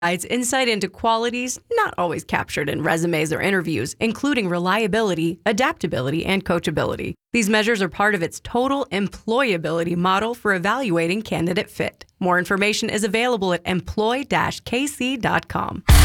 provides insight into qualities not always captured in resumes or interviews, including reliability, adaptability, and coachability. These measures are part of its total employability model for evaluating candidate fit. More information is available at employ-kc.com.